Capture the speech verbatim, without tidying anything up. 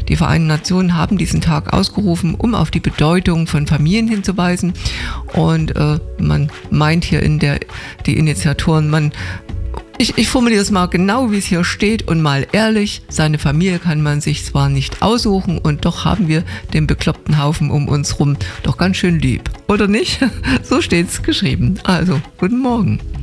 Die Vereinten Nationen haben diesen Tag ausgerufen, um auf die Bedeutung von Familien hinzuweisen. Und äh, man meint hier in der, die Initiatoren, man Ich, ich formuliere es mal genau, wie es hier steht und mal ehrlich, seine Familie kann man sich zwar nicht aussuchen und doch haben wir den bekloppten Haufen um uns rum doch ganz schön lieb, oder nicht? So steht es geschrieben. Also, guten Morgen.